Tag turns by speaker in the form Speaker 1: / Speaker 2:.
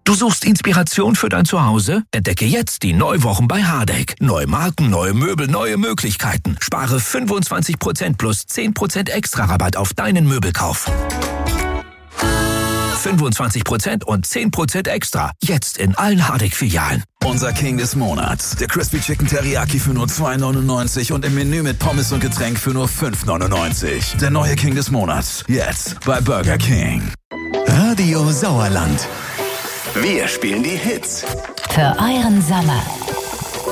Speaker 1: Du suchst Inspiration für dein Zuhause? Entdecke jetzt die Neuwochen bei Hardegg. Neue Marken, neue Möbel, neue Möglichkeiten. Spare 25% plus 10% extra Rabatt auf deinen Möbelkauf. 25% und 10% extra. Jetzt in allen Hardegg-Filialen.
Speaker 2: Unser King des Monats. Der Crispy Chicken Teriyaki für nur 2,99 und im Menü mit Pommes und Getränk für nur 5,99. Der neue King des Monats. Jetzt bei Burger King.
Speaker 3: Radio Sauerland. Wir spielen die Hits.
Speaker 4: Für euren Sommer.